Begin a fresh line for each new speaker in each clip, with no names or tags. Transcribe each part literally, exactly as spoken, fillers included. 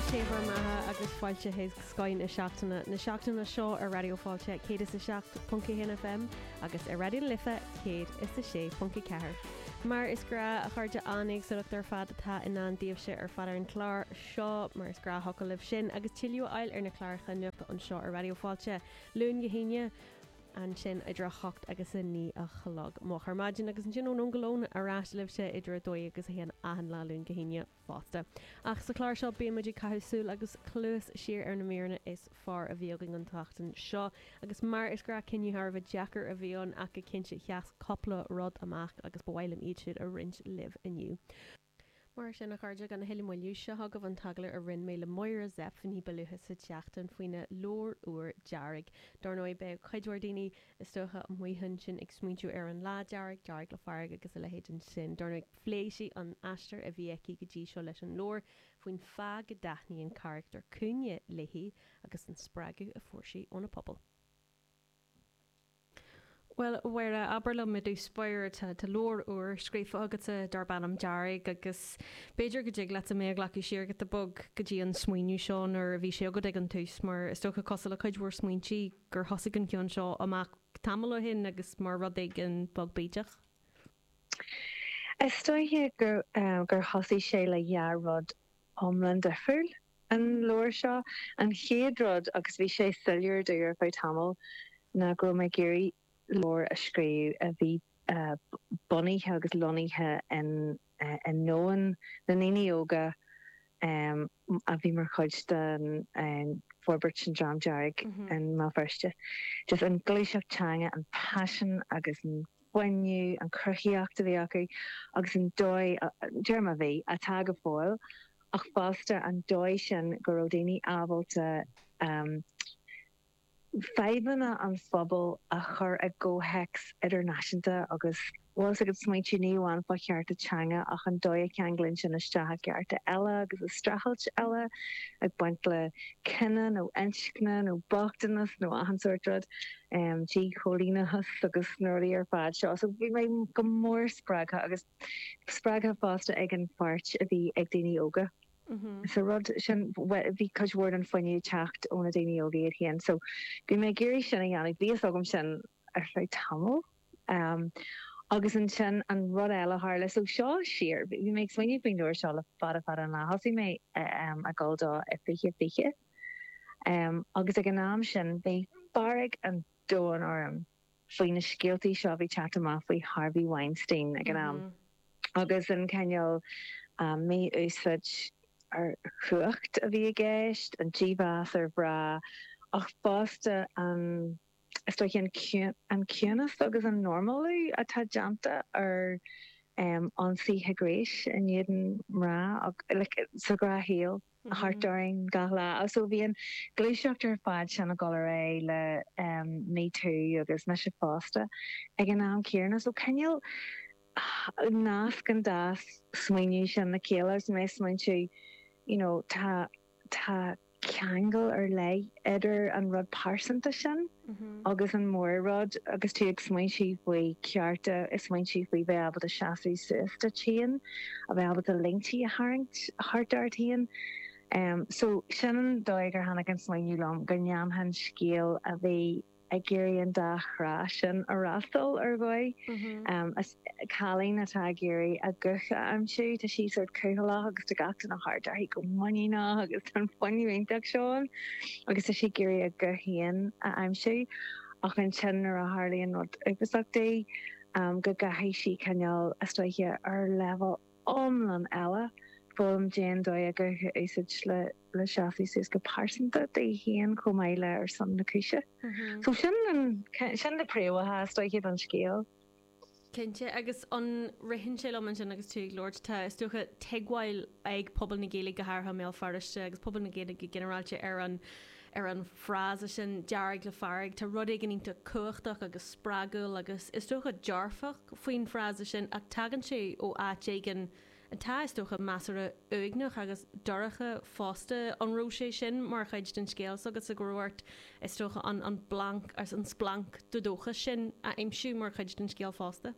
Taobhar Maha agus fáilte héis scoin na seachtainna na seachtainna seo ar radioáilte céad is a seacht punca hin F M agus ar radio lifa céad is a sé punca cethir. Mar is gra a chuirde annig suach ar fad atá in an díobhse ar fadar an chlár seo mar is gra hoca libh sin agus tiiliú ail ar na chláircha nuachta an seo ar radioáilte lún gohéine an sin idir chocht agus a ní a chalog má chumáidin agus an sin ón golóna arás libse idir a dói agus a héan ahan láún gohéine fásta. Ach sa chláir seo béimeidí caiúsúil agus clús siar ar na mérna is far a bhíogang an tachtain seo agus mar is gra cinniutharbh Jackar a bhíon ach go cinse cheas coppla rud amach agus bhhailim iad siad a rint live iniu. Mar sin nach chuide gan na heilimáilú se hagah an tagla a rinn méle moir a zep fan hí belucha sa teachtain faoine lór uair dearrig. Darnóid be chuidúir daoine is stocha an mhuihann sin ag smuintú ar an lá dearrig dearrig le farg agus a lehéidir sin. Darnóid phléisi an astar a bhíici go dtí seo leis an lór faoin fá go daithníon charachtar cúne lehí agus an spragu a fuairsaí óna pobl. Well, where uh, Aberlum me do spire to to lore or scrape agat a darbanam jarrig agus Beiger gadig let me glacu sheer get the bug gaji an smuinu Sean or vi sé go an tus mar stocha cosla chuidhór smuintí gur hosigan cion seo amach tamala hin agus mar rudig an bug beidech.
Is stoithe gur uh, gur hosi sé le jaarrod omlan defur an lore seo an héadrod agus vi sé sillier deir fá tamal na gro me géri lór a scríú a bhí uh, buníthe agus loníthe an uh, an nóan na níine yoga um, a bhí mar chuid den an Forbert and Dram Jarrig an má firste. Just an gluiseachtanga an passion agus an buinniu an cruchiíachta bhí acu agus an dói uh, Germa bhí a tag a fáil ach fásta an dói sin go raibh daoine ábhalta um, Faibanna an phobal a chur a go hex idirnáisiúnta agus was agad smaintí níháin fa cheartta teanga ach an dóid ceanglinn sin isteach ceartta eile agus a strachailt eile ag buint le cinenne nó einscne nó bachtanas nó ahansortrad um, tí cholínachas agus nóirí ar fad seo. So bhí mé go mór sppraga agus sppraga fásta ag an fart a bhí ag daoine yoga. Mm-hmm. So rod sin vi cosword an funny tacht on a daine yoga hen. So be me géri sin annig vi agam sin ar fá tamil. Um, agus an sin an rod eile haarle so seo sheer. Vi me swinni bin door seo le fada fada an la hosi me um, a golda e fiche fiche. Um, agus ag an naam sin be barig an do an orm foine skilty seo vi chat ma fi Harvey Weinstein ag an naam. Mm-hmm. Agus an kenjal um, me úsfid ar chuacht a bhí gist an ddíbás ar bra ach fásta an stoi an an cianas agus an normalú atá jamta ar um, an síthe gréis in jeden ra ag like, sa gra héal a hartdaring gala so bhí an gléiseacht ar fad sena galaré le um, Me Too agus me se fásta ag an am ciarna so ceal nás gan das swinú sin na céalas me smaintú you know, ta ta ceangal ar lei idir an rud pársanta sin mm-hmm. agus an mór rud agus tú ag smaintí faoi cearta is smaintí faoi bheith abal a seaú sista tían a bheith abal a linktí a haringt hartdartían um, so sin an dóig ar hanna an smainú lom ganneam han scéal a bhí a géirí an dachrá sin a rastal ar bhoi um, chalín atá géirí a gucha am siú tá sí sort cuhala agus tá gachtain a hart ar go manína agus an funniúintach seán agus tá sí géirí a guhíon a am siú ach an sin ar a hálíonn rud agusachtaí um, go gahéis sí ceall a stoiche ar level omlan eile fóm déan dói a gucha ésid le le seaí sus go pásanta é hían comáile ar san na cúise. So sin sin de préomhathe stoiche an scéal.
Cinnte agus an rihin sé am sin agus tú Lord tá stocha teagháil ag pobl na géala go háirtha mé fariste agus pobl na géala go generaráilte ar an ar an frása sin dearrig le farrig tá rud ag ganínta cuachtach agus sprágul agus is stocha dearfach faoin frása sin ag tagan sé ó átégan an tá is stocha measara uignach agus doracha fásta an rósé sin mar chuid den scéal agus a gúirt is stocha an an blank as an splank do dócha sin a imsú mar chuid den scéal fásta.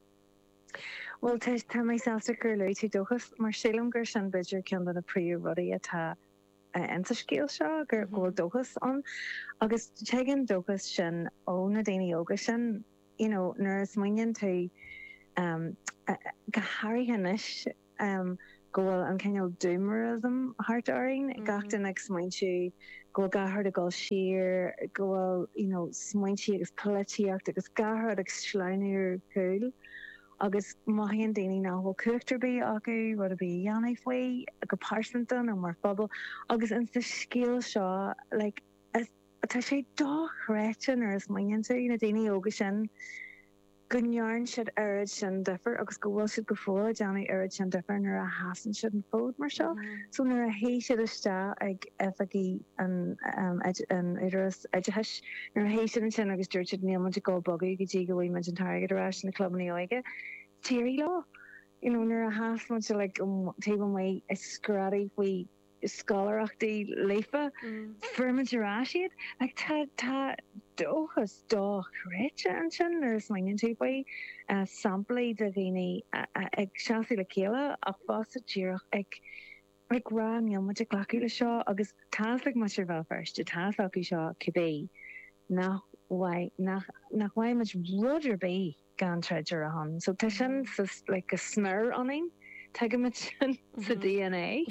Well tá tá mé sásta gur le tú dochas mar sílam gur sin beidir cean na príú rudí atá inta scéal seo gur ggóil dochas an agus tegan dochas sin ó na daine yoga sin you know nuair is muinneann tú um, go háirthanis um, gohfuil an ceol doomerism hartáing gatain ag smaintú go gahard a gáil siar gohfuil you know smaintí agus políocht agus gahard ag sleiniúr cool agus maihíonn daoine náhfuil cuachtar bí acu rud a bhí dhéanamh faoi go pásantan an mar fphobal agus in sa scéal seo like tá sé dáchréitin ar is muinneann tú na daine yoga sin gonnearn siad airad sin difer agus go bhfuil siad go fóla deanna airad sin difer nuair a hasan siad an fód mar seo so nuair a hé siad iste ag efagaí an an idiras ideis nuair a hé siad an sin agus dúirt siad níl muid go bogaí go dtí go bhfuil muid an targad arás na clubnaí oige tíirí lá you know nuair a hasan siad like table mé is scrádaí faoi scholarachtaí leifa fermentará siad like tá tá dochas dáchréite an sin ar is mainin tú faoi samplaí de bhíine ag seaí le céile ach fása tíirech ag ag rá níl muid a glaú le seo agus tálaigh mar se bhil first tá acu seo cibé nach nach bhaid muid rudidir bé gan treidir a han so tá sin le a snur aning Take mit sa D N A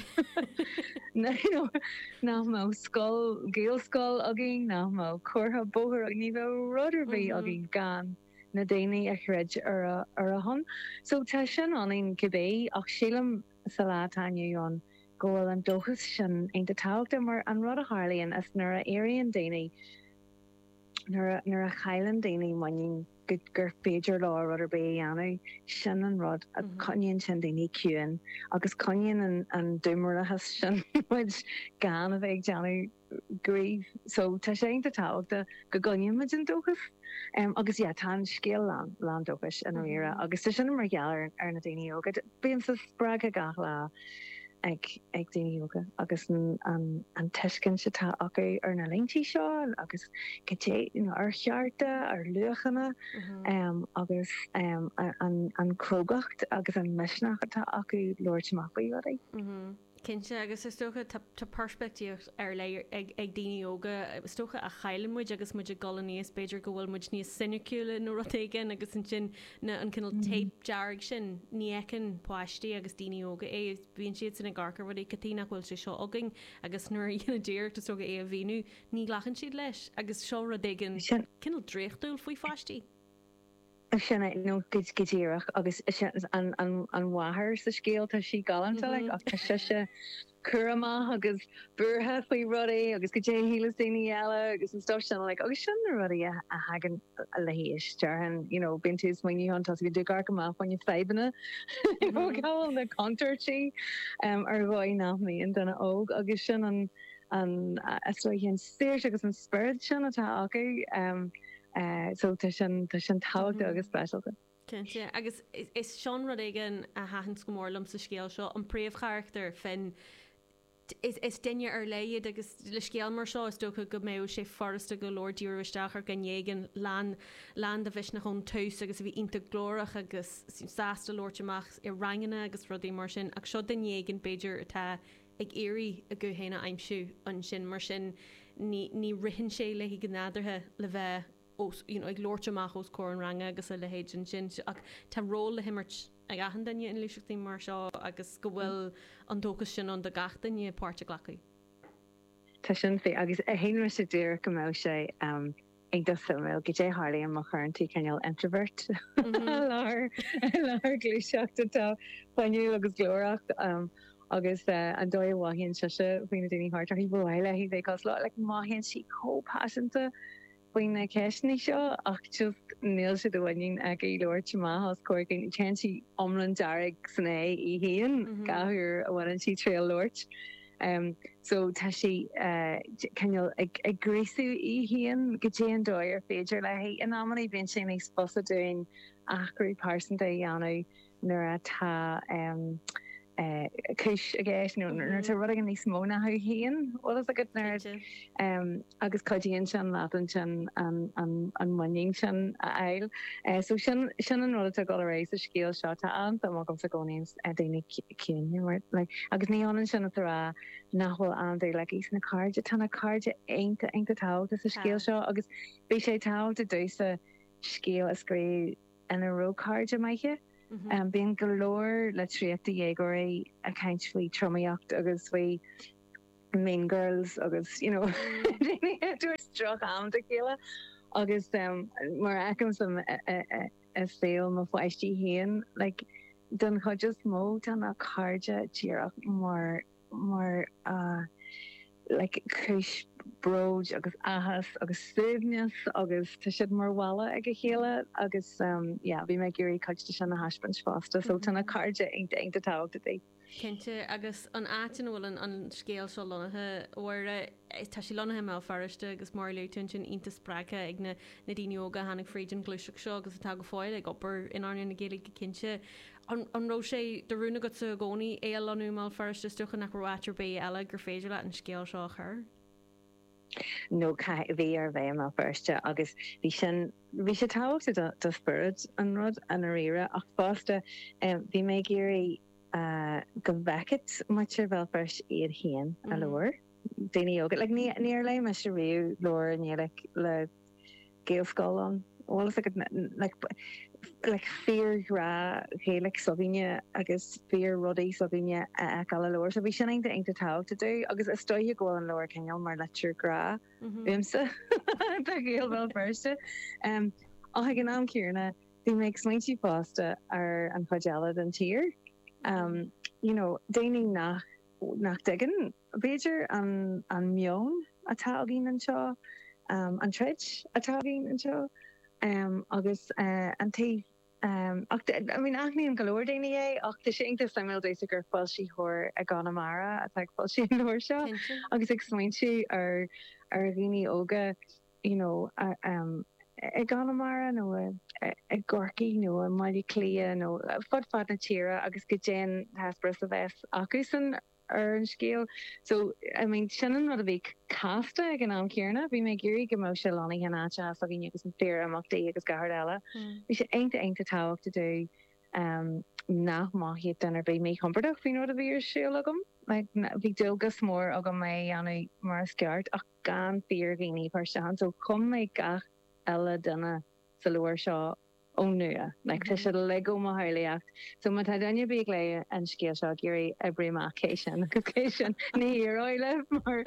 nach má skull géal skull agin nach má chotha bóthir ag ní bheith ruderbí agin gan na déine a chreid ar ar a hon so tá sin anin cibé ach sílam sa látaniu an ggóil an dochas sin ein de táachta mar an rud a Harlíonn as nuair a éiríonn daine nuair a chailen daine mainin gur féidir lá rud ar bé anna sin an rud a coníonn sin daoine ciúin agus coníonn an an dúmartha sin muid gan a bheith deanna gríomh so tá sé de táachta go gcoinneann muid an dochas um, agus yeah, tá scéal lá lá dochas in éire agus tá sin mar geallar ar na daine yoga bíonn sa sppraga gath lá ag ag daine yoga agus an an, an tuiscin se tá acu ar na lingtí seo agus go té you know, ar chearta ar luchanna um, agus um, an an crogacht agus an misneach atá acu Lord Mafaí wadi.
Cinse agus is stocha tá perspectíocht ar le ag ag daine yoga stocha a chailemuid agus muid a goníos beidir go bhfuil muid níos siniciúla nó rotéigen agus an sin na an cinnal tape dearg sin ní ecin páistí agus daine yoga é bhíonn siad sin na garcar bhd catíach bhfuil sé seo agin agus nuair dhéanana déir tá soga é a bhíú ní ghlachan siad leis agus seo rotéigen cinnal dréchtúil faoi fáistí.
Sinna nó gotíireach agus an bháthair sa scéal tá si galanta le ach tá se cuama agus burtha faoi rudaí agus go dé hílas daoine eile agus an stop sin agus sin rudaí a hagan a lehéis tearhan bin tú smaoinní an tá go dúgar go má faoin febanna gáil na contartí ar bháid nachmí an duna óg agus sin an an hen stéir agus an spirit sin atá acu Uh, so tá sin tá sin táhachtá agus specialta.
Cinte agus is sean rud igen a hahan go mórlam sa scéal seo an príomhchaachtar fin is is duine ar leiad agus le scéal mar seo is dócha go méh sé forrasta go Lordúiristeach ar gannégan lá lá a bheits nach chun tús agus bhí inta glórach agus sásta Lordteach i rangana agus rudí mar sin ach seo dennégan Beiidir atá ag éirí a go héna aimimsú an sin mar sin ní ní rihann sé le hí gnádarthe le bheith os you know ag Lordteach os cór an ranga agus a le héid an sin ach tá róla himmert ag ahan daine in luisiachtaí mar seo agus go bhfuil an dóchas sin an de gach daine páirte glacaí.
Tá sin fé agus a héanra sé dúr go mé sé um, ag do filmil go dé Harlíonn mo chuintí ceal introvert lár lár glúiseachtatá fanniu agus glóracht um, agus uh, an dóid bhhaíonn se se faoine daoine hart hí bhile hí bheith cos lá le maihíonn si cópáanta na ceisní seo ach just níl si dohain ag í Lordteach cóirgin chan si omlan dearag sanné i híon gathúr a bhhain si tréal Lord um, so tá si uh, ceal ag gréasú i híon go dé an dóir féidir le hé an amí bhíonn sé ag sposa doin achraí pásanta dhéanú nuair a tá um, kuis agéis nó te ru an níos móna ha hían wat is a good nerd agus codíon sin látan sin an muing sin a eil so sin sin an rud a go rééis a scéal seo an am gom sa gcóníns a déine cín agus ní an sin ará nachhfuil an dé le ís na cardide tanna cardide einta einta tá is a scéal seo agus bé sé tá de dúsa scéal a scré an a rócardide maiche. Um, being galore le tríachta dhégóirí a kaint faoi tromaíocht agus faoi Mean Girls agus you know dúir struch am de chéile agus um, mar acham sam a féil má foiisttí héan like don chu just mó an a cardide tíach mar mar uh, like kuis broid agus ahas agus suúbneas agus tá siad mar walla ag a chéile agus um, yeah, bhí me gurí coiste sin na haispan fásta so tanna cardide ag ag táta dé.
Cinnte agus an áitin bhfuil an scéal seo lonathe óire tá sí lonathe me fariste agus mar le tún sin inta sppracha ag na na daoineoga hanig frídin gluiseach seo agus atá go fáil ag opair in airne na géala go cinse. An ro sé deúna go sa gcónaí é anú má fariste stucha nach roiátar bé eile gur féidir le an scéal seo chur.
No bhí ar bheith má firste agus bhí sin bhí sé táhachtta do spirit an rud an a rire ach fásta bhí mé géirí go bhecit muir bhil first iad héan a leir daine ógad le níor le me se riú leir ní le géalscáil an like fear gra hélik sovinne agus fear rodi sovinne a gal loor so vi sin de eng ta te do agus a stoi go an loor kegel mar letter gra vimse heel wel firste um a gen naam kina die makes slinty pasta ar an pajala an tier um you know déning nach nach degen beter an an mion a tagin an cho um an trich a tagin an cho Um, agus uh, an te um, I mean achni an galoor déine é ach de sé ingtas samil déis gur fáil si hór a ganamara a fáil si an hór seo agus ag smaint si ar ar riní óga you know uh, um, a ganamara no a gorki no a mali clia no fod fad na tira agus go déan hasbres a bheits agus an ar an scéal so I mean sinan rud a bhí casta ag an am cearna bhí mé gurí go mó se lána an áte a bhí agus an fear amachtaí agus gahard eile bhí sé einta einta táhacht to do um, nach máhiad den ar bhí mé compordach hí rud a bhí ar siúil agam bhí dulgus mór agam mé anna mar sceart ach gan fear bhíní par sean so chum mé gach eile duna sa luair seo ó nua like te se lego ma heileacht so mat danne be le an ske géri every marcation occasion ní roiile mar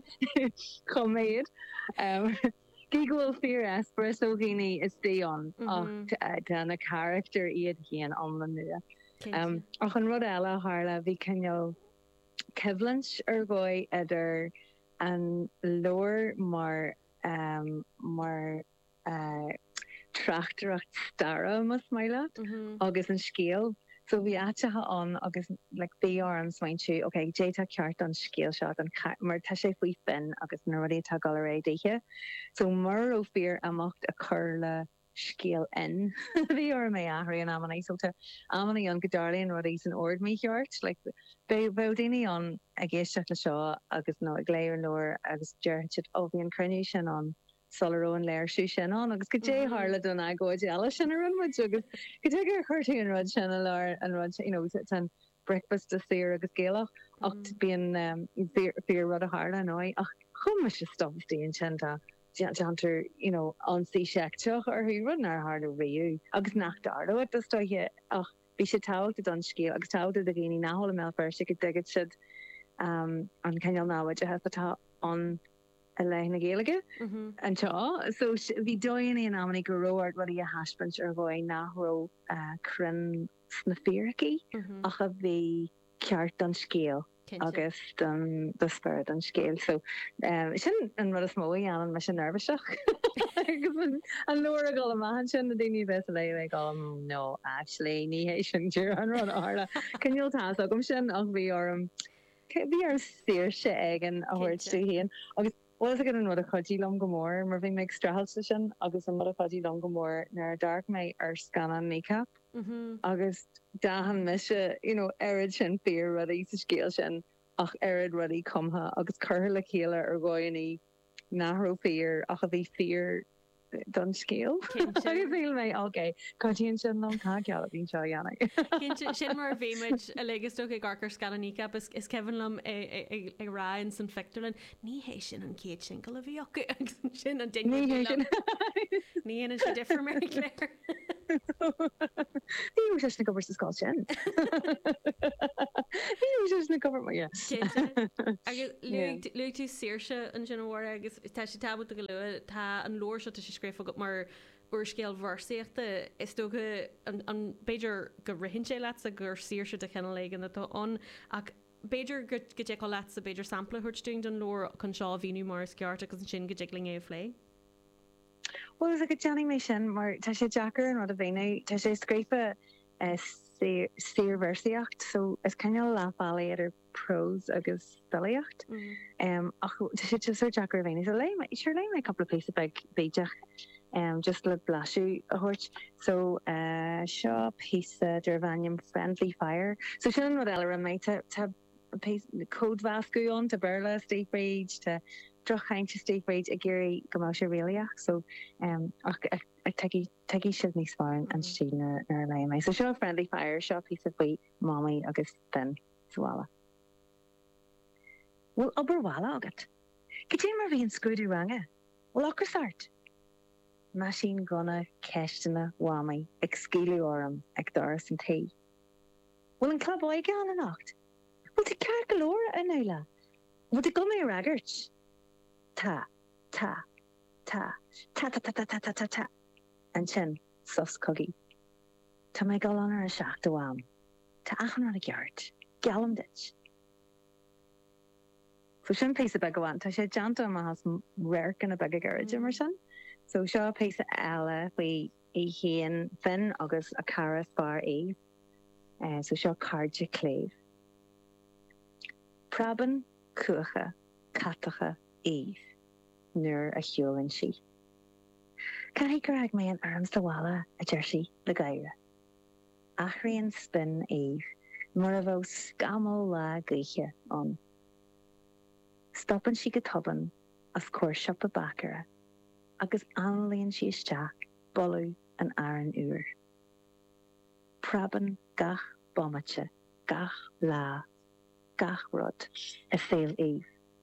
choméid um Gigwil fear espresso gini is stay on dan a character iad hian an la nua um ach an rod eile haarla vi kenjo kevlins er goi idir an loor mar um mar uh trachterach stara mas meile agus an scéal so vi atcha ha an agus like B R an smaintú okay déta ceart an scéal shot an mar te sé fao fin agus na rudí tá galré déiche so mar ó fear amacht a curle scéal in vi or mé ahra an amana so te amana an godarlíon rudí an ord mé cheart like be bodini an a géisteach le seo agus no a gléir loir agus deirchit ó bhí an cruniú sin an Solro an leir siú sin an agus go dé hála don a goid eile sin ar runmuid agus go te gur chuirtaí an rud sin leir an rud you know tan breakfast a séir agus géalach ach bíon fear rud a hála nó ach chum me se stoptíon sinnta jantar you know an sí seachteach ar hu run ar hála riú agus nach darlo a stoiche ach bhí sé táhachtta don scéal agus táhachtta a géine náhola me fer si go deigid siid um an ceal náid ahetá an a le na géige an tá so bhí dóin an amnig go roiart rudí a haspant ar bhoi nachró crun sna fearci ach a bhí ceart an scéal agus den de spirit an scéal so sin an rud a smóí an me sin nervveach an loir a go mahan sin na daoine bes le le gom no actually ní hééis sin dúr an rud ála cinil tá agam sin ach bhí orm bhí ar séir se ag an áhairtú hían agus was gan an rud a chodí lom gomór, mar bhí meid strahal sin agus an rud a chodí lom gomór nar dark méid ar scanan makeup agus dahan meise, you know, arid sin fear rudí sa scéal sin ach arid rudí comha agus curtha le chéile ar gáinní náhró fear ach a bhí fear don scéal. Bhíl mé agé Cotíonn sin lom tá geall a bhín seo dhéanana.
Sin mar bhéimeid a legus do ag garcar scaníca is cehann lom ag ráin san fictorlin ní hééis sin an céad sin go a bhí sin an daine ní ana sé difra mé léir.
Ní se na gobar sa sáil sin. Ní na gobar mar
lu tú séirse an sin bhhar agus tá sé tab go lu tá an lóir se sé scréfa go mar uorcéal bharsaíochta is tócha an beidir go rihin sé leat a gur síirse de chena le an atáón ach beidir go dé go leat a beidir sampla chuirtúing don lór chun seo bhíú mar sceart agus an sin go dling é lé.
Well is a good Johnny me sin mar tá sé Jackar an rud a bhéine tá sé scréfa stír versiacht so is ceine lápála ar pros agus spellíocht ach tá sé so Jackar a bhéine so le sure le me couple of places big beideach um just le blasú a hort so uh seo pizza dervanium friendly fire so sin rud eile ra mé tá code vascu on to burla state rage to drochaint state rage a géirí go má sé réliaach so um tegi tegi si níos fáin an tí nar le mé so seo friendly fire seo pí a bui mommy agus den swala well oberwala agat Getí mar bhíon scrúdú range well ochar sart Machine gonna ceistena wami ag scíú orm ag doras an taí well an club oige an an nacht well te ceir golóra in éile well te go mé ragart ta ta ta ta ta ta ta ta ta ta ta an sin sus cogi Tá mé gal an ar a seach do wam Tá achan ar a geart galam dit so sin pé a begawan tá sé janta ma has rare gan a beg a garage mar sin so seo pé eile faoi é héan fin agus a caras bar é uh, so seo cardja cléh Praban cuacha catacha éh nuair a chiúlann si. Cai gur ag mé an arm sa wala a jersey le gaire. Achraíonn spin éh mar a bh scamó le gaoiche an. Stoppan si go toban as cuair siop a baccara agus anlíonn si isteach bolú an airan uair. Praban gach bommate, gach lá, gach rud a féil éh.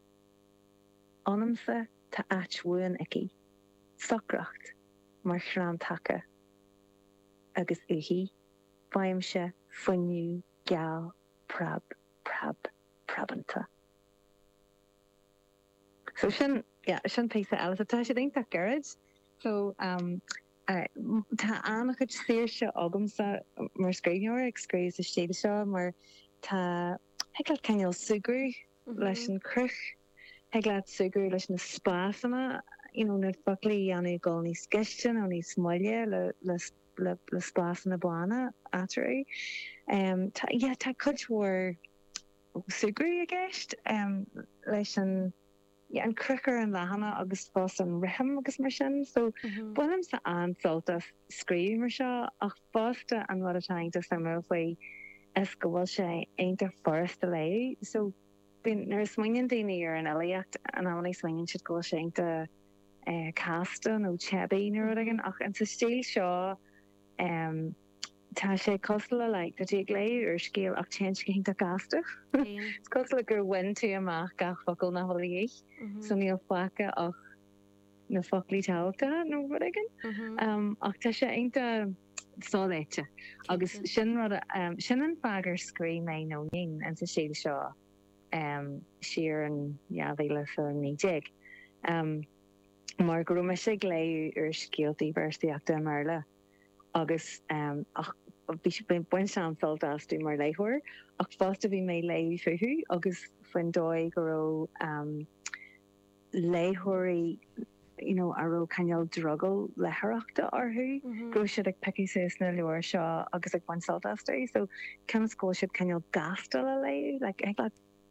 Onamsa tá athuain ici, socracht mar chrán taca agus uhí, baimse, funniu, geal, prab, prab, prabanta. So sin, yeah, sin péisa eile tá sé ding tá garage. So um uh, tá annach chud séirse agamsa mar scríbneoir ag scríos a stéide seo mar tá ag le ceol sugrú leis an cruch ag le sugrú leis na spásanna you know, na folí anna gáil ní sceistin ó ní smaile le le le le spásanna blána átarí. Um tá yeah, tá chudhór sugrú a gceist um leis an yeah, an cruchar an lehanana agus fás an riham agus mar sin so mm-hmm. Bunim sa ansolta scríb mar seo ach fásta an rud atáinte sa mar faoi is go bhfuil sé aintar forsta lei so bin nar swingin daine ar an eíocht an amna swingin siad go sé ainta uh, casta nó chebi nó agin ach an sa stéil seo um, tá sé cosla le dat ag lei ar scéal ach te cinnta casta cosla gur win tú amach gach focail na holaí so níl facha ach na folí táta nó agin um, ach tá sé ainta sáléite agus sin um, sin an fagur scrí mé nó nin an sa séil seo um, siar an bhéile sa níé um, mar go me sé léú ar scéaltaí versaíachta marla agus um, ach bhí ben buin an soltastú mar léithir ach fásta bhí mé léú fuú agus fan dóid go um, léthirí you know, aró caneal druggle lethachta orthú mm-hmm. Gro siad ag peici sus na leir seo agus ag buin soltastú so cean scó siad caneal gastal a léú like, ag le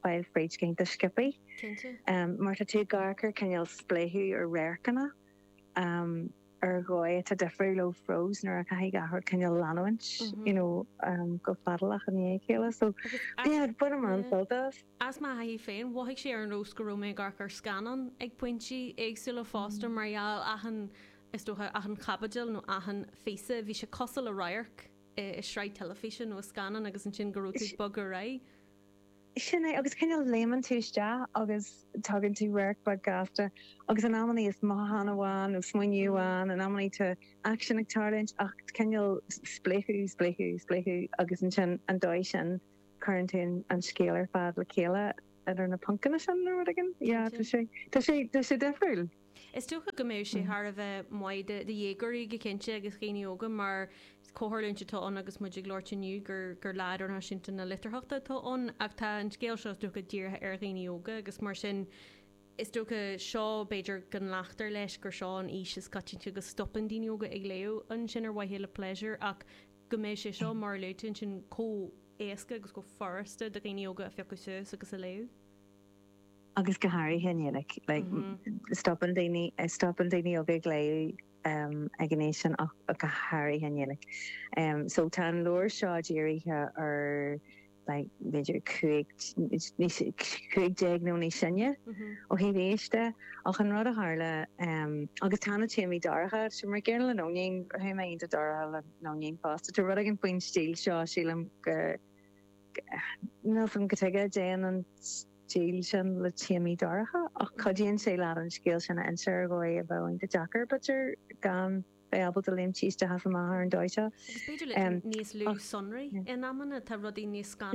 fáil freiid cin de skipi. Um, mar tá tú garcar cinneal spléú ar réircanna um, ar gáid a defriú lo frós nar a caihí gahar cinneal lanhaint, you know, um, go fadalach an é chéile, so yeah, bud am an soltas.
As ma haí féin, waigh sé ar an rós go rómé garcar scanan ag pointí éagsú le fásta mariaal achan is dócha achan cabadil nó achan fésa bhí sé cosal a rairc i sráid telefísin nó scanan agus an sin gorótú bug a rai.
Sinna agus cinneal léman túiste agus tugann tú work bud gasta agus an ammaní is mahanahán ó smuinniuháin an ammaní te action ag tarlint ach cinneal spléú spléú spléú agus an sin an dóid sin chuintún an scéalar fad le chéile idir na puncanna sin nó agin? Ja, tá sé tá sé tá sé defriúil.
Is tucha go méid sé Har a bheith maide de dhégurí go cinnte agus chéineoga mar cóthirlínte táón agus muidir glóirtiniu gur gur leidir na sinnta na litarthachta táón ach tá an scéal seo tucha ddíirthe ar chéineoga agus mar sin is tucha seo beidir gan leachtar leis gur seo an is is catinte agus stoppan díneoga ag léú an sin ar wahéile pleasure ach go méid sé seo mar leútin sin có éasca agus go forasta de chéineoga a fiacu suas agus a léú.
Agus go hairí hennélik like stoppen déine stoppen déine og léi um agination ach a go hairí hennélik um so tan loor seáéirithe ar like beidir cuaig cuaig déag nó ní sinne ó hí véiste ach an rud a hále um agus tanna téimi darcha sem mar géir le nóing he mé a dar le nóing fast te rud gin buin stíl seo sílam go nó fan go teige déan an Jill sin le tíimi darcha ach chodíonn sé le an scéal sinna an seir goí a bhain de Jackar, but er gan able to lim tíiste ha mar an doite.
Níos lú sonraí in ammanna tá rudí níos scan.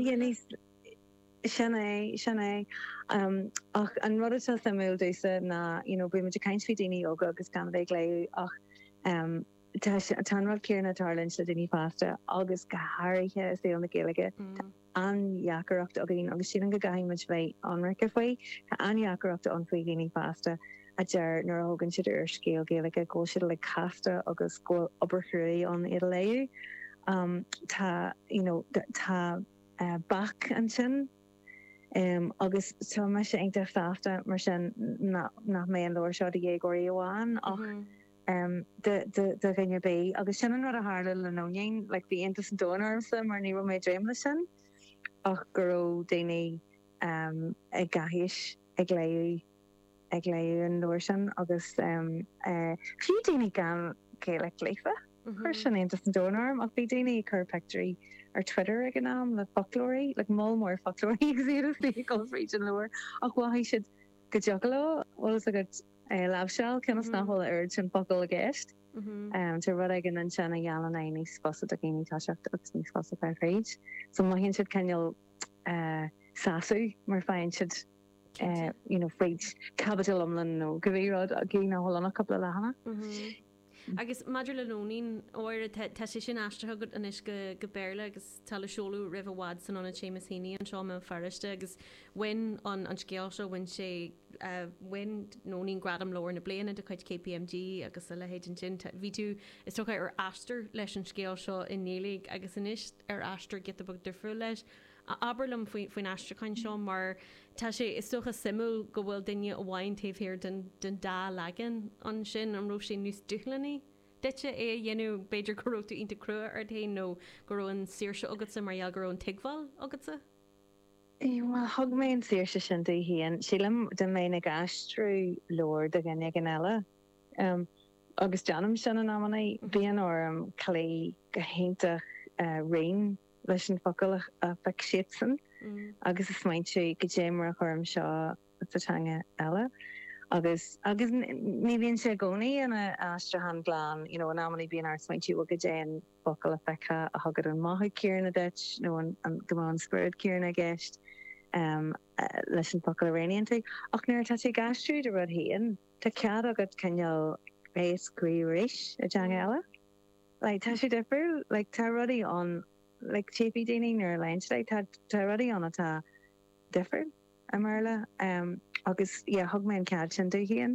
Sinna sinna ach an rud samú dúsa na bu me kaint fi daine óga agus gan bheith léú ach tanrad céar na tarlinn le daine fásta agus go háirithe is é an na géige. Anheacharacht a gin agus sin go gaimiid bheith anric faoi Tá anheacharacht an faoi géine fásta a dear nar hogann siad ar scéal géalaige ggó siad le casta agus go oberchuí an iad léú tá tá bach an sin agus tá me sé ag de fásta mar sin nach mé an leir seo a dhégóirí amháin ach de gnne bé agus sin an rud a hála le nóing le bhí intas an dónarmsa mar ní mé dréimle sin ach go déine ag gahiis ag léú ag léú an leir sin agus fiú daine gan céile léfa chuir sin intas an dónarm ach bhí daine chur pectorí ar Twitter ag an am le folklóí le mó mór folklóí agus golfréid an leir ach bhhaí siad go deogaló bhil a go labseil cenas nachhol ar sin focail a gist te rud ag an sin a gealan a níos fosa a géine táiseach agus níos fosa ar réid so má hinn siad ceal saú mar féin siad fréid capital amlan nó go bhírád a gé na hollanna coppla lehana.
Agus Maidir le nóín óir te sé sin astrathe go inis go go béirle agus tal seolú rih bhád san anna sémas híine an seo me fariste agus win an an scéal seo win sé win nóín gradam leir na bliana de chuid K P M G agus a lehéidir sin ví tú is tucha ar astar leis an scéal seo in nélig agus inis ar astar get a bug difriú leis a aberlam faoin astrachain seo mar tá sé is tucha simú go bhfuil duine a bhhain taobhhéir den den dá legan an sin an roh sé nús duchlanní. Dite é dhéanú beidir goróú ínta crua ar ta nó goróin síirse agat sa marall goróin tighil agat sa?
Well thug mé an síirse sin dú híon sílam de mé na gastrú leir de gan gan eile agus deanam sin an amna bíon orm chalé go héintach réin leis an focail a fe sisan agus is smaintú go démar a chum seo satanga eile agus agus ní bhíonn sé gcónaí ana astrahan glán an amna bíon ar smaintú a go déan focail a fecha a thugad an maithe céar na deit nó an gomáin spirit céar na gceist leis an focail a réíonnta ach nuair tá sé gasstrú de rud haon tá cead agad ceal rééiscuí rééis a teanga eile le tá sé difriú le tá rudaí an le tépi déine ar leint le tá rudaí an atá difriú a marla agus thug mé an cead sin dú híon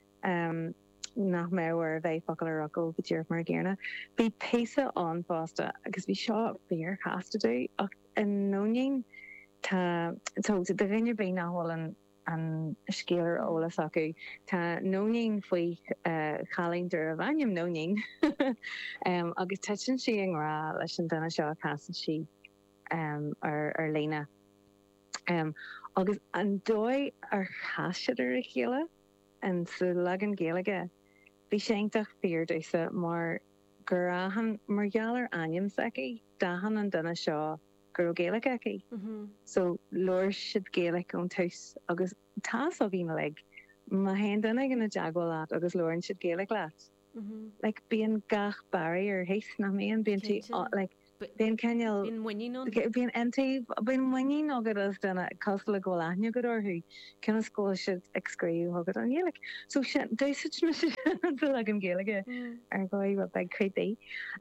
nach méhar bheith focail a rockil go dtíir mar ggéarna. Bhí pésa an fásta agus bhí seo bhíar chastaú ach an nóing tá so de rinne bé nahol an an skeler ólas acu tá nóing faoi chalínder a bhaim nóing um, agus tean si an rá leis an dana seo casan si um, ar, ar léine. Um, agus an dói ar chaisiidir a chéile an sa legan géalaige bhí séintach fearúsa mar gurrahan margheallar aim seci dahan an dana seo gur géalaigh aici. So leir siad géalaigh ón tuis agus tá a bhí me le má hen duna gan na jaagháil agus leirn siad géalaigh leat. Like bíon gach barry ar héis na míon bíon tí like bíon ceal bíon antí bíon muí agad as duna cos le ggóil aithne go orthú cena scóil siad excréú agad an géalaigh. So dúis me le an géalaige ar gáid beag creaí.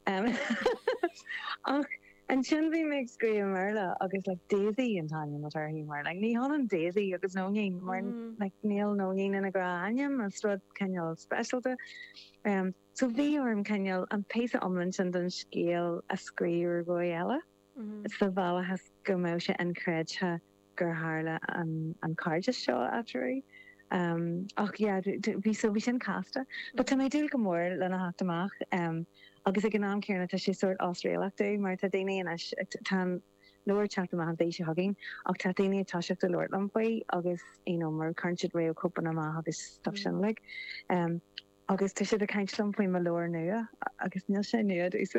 Ach and sin bhí me scríú marla agus like Daisy an taim mat hí mar like ní hon an Daisy agus nóing mar like níl nóing in a gra aim an strod ceal specialte. Um, so bhí orm ceal an péise omlin sin den scéal a scríúr go eile. Is sa bhela has go mé se an creidthe gur hála an an cardide seo atrí. Um, ach yeah, bhí so bhí sin casta, but tá mé dúil go mór lena haachtamach. Um, agus ag an náam cearna tá sé sort Austrrálachtú mar tá daine tan leir chat am dééis se hagin ach tá daine táiseach de Lord Lampa agus you know, mar chuintid ré copan am agus stop sin le. Um, agus tu siad a caiintlam faoi mar leir nua agus níl sé nuad is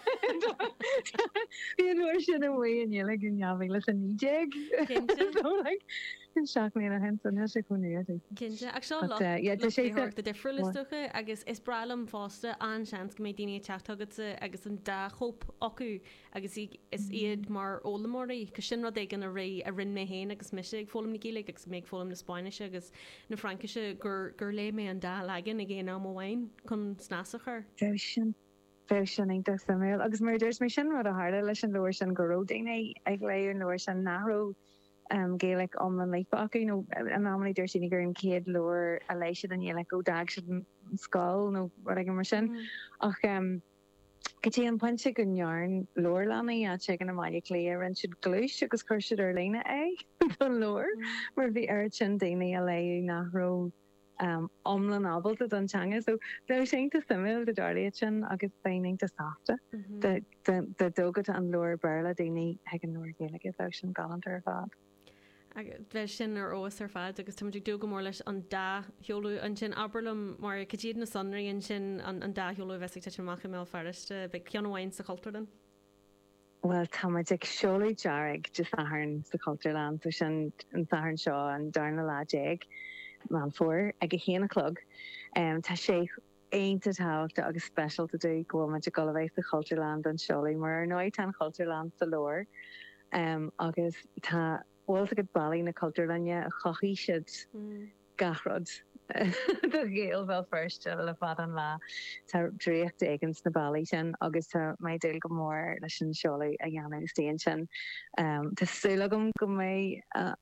Bhí an leir sin ahha an dhéala an neamhí leis a níéag seach mé a hen san se chun nuad.
Cinnte ag seo sé de difriúlastocha agus is bralam fásta an sean go mé daine teachtágad agus an dá chop acu agus is iad mar ólamóí go sin rud ag an a ré a rinn mé héin agus mis ag fólam na gíile agus méid fólam na Spáinise agus na Frankise gur gur lé mé an dá legan a ggé ná mhain chun snásachar.
Ve sin ve sin ag samil agus mar dúirs mé sin rud a háda leis an leir sin goró daine ag léir an leir sin náró um, Gaelic om an leipach you know an amly der sin gur an kid loor a leiisi an like go dag skull no wat ik mar sin ach um Getí an pointse gon jarn loorlanna a che an mai léir an si glúis agus chusid ar léine é an loor mar bhí air sin daine a léú nachró um, omlan abal a antanga so le sé te simil de darlia sin agus féinning de safta de de dogad an loor berla daine he an noor géige sin galant ar fad.
Bheith sin ar óas ar fad agus tuidir dú go mór leis an dá heolú an sin aberlam mar catíad na sonraí an sin an dá heolú bheits te mácha mé feriste be ceanhhain sa cultúrdan?
Well táid ag seolaí dearag de saharn sa cultúrland so sin an saharn seo an darna láéig man fuór ag a chéanana clog um, tá sé einta táachta agus specialta dú go me go bhéh sa cultúrland an seolaí mar nóid an cultúrland sa leir um, agus tá Well a good bally na cultúrlanne a chochi siid garod de géal fel first le fad an lá tá dréocht aigens na ballí sin agus tá mé déil go mór leis an seolaí a dhéanana stéan sin Tásúla gom go mé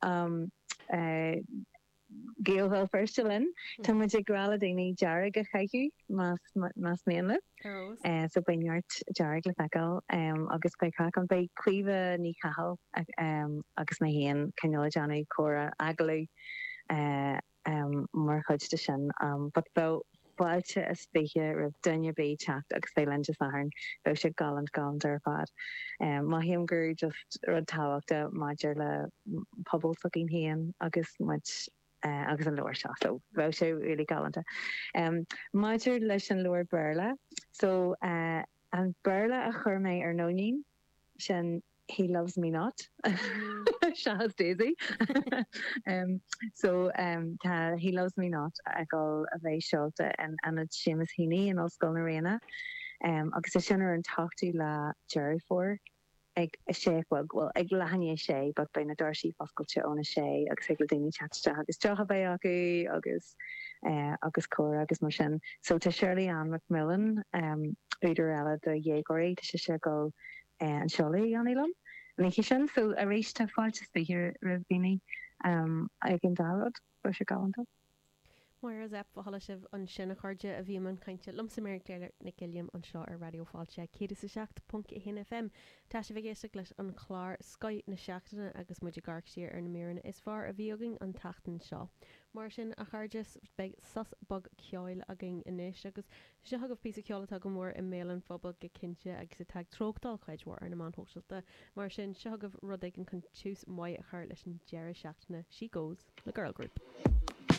géal fel first lin Tá mu grala daoine dearag a chaiú más méanle so baart dearag le feáil agus be cha an bé cuiomh ní chahall agus na héan ceile deanna chora agalú mar chuide sin but be bailte is spéche rah dunne bé techt agus fé lente saharn be se galant galant ar fad má hiam gur just rud táhachtta maidir le pobl fogin héan agus mu Uh, agus an loir se so bhe sé really galanta. Um, Maidir leis an loir berla, so uh, an berla a chur mé ar nóín sin he loves me not. Se has Daisy. um, so um, tá he loves me not agá a bheith seolta an an sémas híine an osscoil na réna um, agus is sin ar an tachtú le Jerry for. Ag a sé well well ag lehanne sé, but bei na darsí foscailte óna sé agus ag le daoine chatte agus techa bé acu agus uh, agus córa agus mar sin. So tá Shirley Ann Macmillan um, úidir eile de dhégóirí tá sé sé go uh, an seolaí an élam lé sin so a rééis tá fáilte spéhir ra bhíine um, ag an dárad bu se galanta.
mar as ep bhala sibh an sinna chuirde a bhí man cainte lumsa mé léir na giliam an seo ar radioáilte cé is seach punt i hin F M. Tá sé bhgéiste leis an chlár Sky na seachtainna agus muidir garctíir ar na méranna is far a bhíogan an tatan seo. Mar sin a chuirdes be sas bag ceáil a gin inis agus se agah pí ceolala go mór i mélan fphobal go cinse agus i teag trogdal chuidhhar ar na man hóisiilta. Mar sin se agah rud ag an chun túús mai a chuir leis an deire seachtainna si goes le Girl Group.